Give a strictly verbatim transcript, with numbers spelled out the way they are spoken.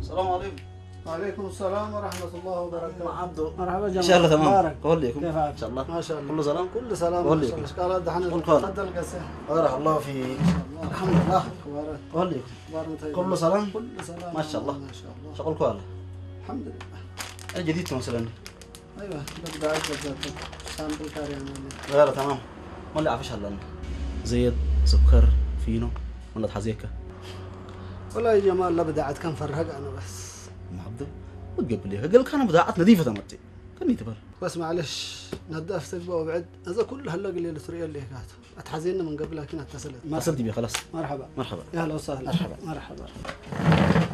السلام عليكم. وعليكم السلام ورحمة الله وبركاته. عبدو مرحبا جماعة. ان شاء الله تمام. مبارك. قول ليكم كيف حالك؟ ان شاء الله. ما شاء الله. كله سلام. كل سلام. قول ما لي. شاء الله. قال دحين قول قول. تفضل قسم. بارك الله فيك. الحمد لله. اخبارك؟ قول ليكم اخبارنا طيبة. كله سلام. كل سلام. ما شاء الله. ما شاء الله. شغل كوالا. الحمد لله. الجديد مثلا. ايوه ببدا اجد سامبل كاري انا. غيره تمام. ولا عفش هلا زيت سكر فينو ولا حزيكه. والله يا جمال لا بدعت كان فرق انا بس. ما عبدو وتقبل لي قال كان بداعات نظيفه تمتي كان يتبر بس معلش ندفتك بقى وبعد هذا كل هلا اللي السوريه اللي هيك اتحزينا من قبل لكن اتصلت. ما اتصلت بي خلاص. مرحبا. مرحبا. يا اهلا وسهلا. مرحبا. مرحبا.